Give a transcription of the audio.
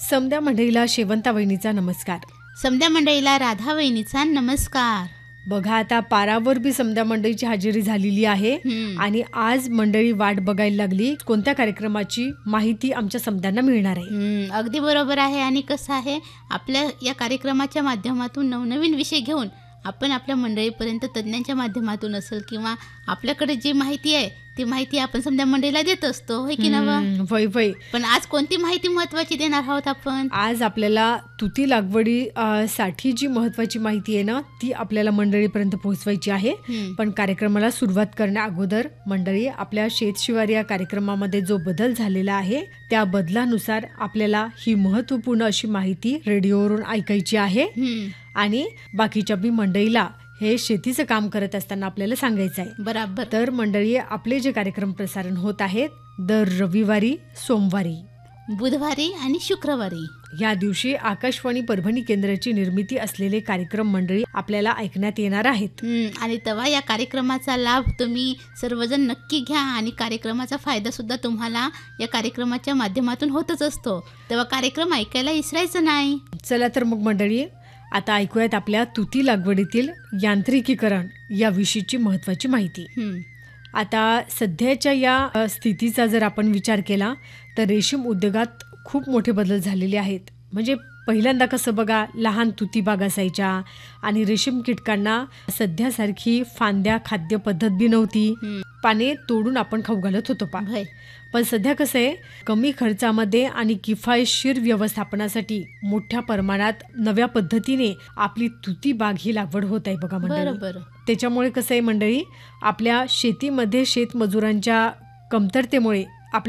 समद्या मंडळीला शेवंता वहिनीचा नमस्कार. समद्या मंडळीला राधा वहिनीचा नमस्कार. बघा आता पारावर बी समद्या मंडळीची हजेरी झालेली आहे आणि आज मंडळी वाट बघायला लागली कोणत्या कार्यक्रमाची माहिती आमच्या समद्यांना मिळणार आहे. अगदी बरोबर आहे. आणि कसं आहे, आपल्या या कार्यक्रमाच्या माध्यमातून नवनवीन विषय घेऊन आपण आपल्या मंडळीपर्यंत तज्ज्ञांच्या माध्यमातून असेल किंवा आपल्याकडे जी माहिती आहे ती माहिती आपण समद्या मंडळीला देत असतो, होय की नवं? वय पण आज कोणती माहिती महत्वाची देणार आहोत आपण? आज आपल्याला तुती लागवडी साठी जी महत्वाची माहिती आहे ना ती आपल्याला मंडळीपर्यंत पोहोचवायची आहे. पण कार्यक्रमाला सुरुवात करण्या अगोदर मंडळी, आपल्या शेतशिवार या कार्यक्रमामध्ये जो बदल झालेला आहे त्या बदलानुसार आपल्याला ही महत्वपूर्ण अशी माहिती रेडिओवरून ऐकायची आहे आणि बाकीच्या बी मंडळीला हे शेतीचं काम करत असताना आपल्याला सांगायचं आहे. बरोबर. तर मंडळी, आपले जे कार्यक्रम प्रसारण होत आहेत दर रविवारी, सोमवारी, बुधवारी आणि शुक्रवारी या दिवशी आकाशवाणी परभणी केंद्राची निर्मिती असलेले कार्यक्रम मंडळी आपल्याला ऐकण्यात येणार आहेत. आणि तेव्हा या कार्यक्रमाचा लाभ तुम्ही सर्वजण नक्की घ्या आणि कार्यक्रमाचा फायदा सुद्धा तुम्हाला या कार्यक्रमाच्या माध्यमातून होतच असतो. तेव्हा कार्यक्रम ऐकायला विसरायचं नाही. चला तर मग मंडळी, आता ऐकूयात आपल्या तुती लागवडीतील यांत्रिकीकरण या विषयीची महत्वाची माहिती. आता सध्याच्या या स्थितीचा जर आपण विचार केला तर रेशीम उद्योगात खूप मोठे बदल झालेले आहेत. म्हणजे पहिल्यांदा कसं बघा, लहान तुती बाग असायच्या आणि रेशीम कीटकांना सध्यासारखी फांद्या खाद्य पद्धत बी नव्हती. पाने तोडून आपण खाऊ घालत होतो पण सध्या कसं आहे, कमी खर्चामध्ये आणि किफायतशीर व्यवस्थापनासाठी मोठ्या प्रमाणात नव्या पद्धतीने आपली तुती बाग ही लागवड होत आहे बघा मंडळी. त्याच्यामुळे कसं आहे मंडळी, आपल्या शेतीमध्ये शेतमजुरांच्या कमतरतेमुळे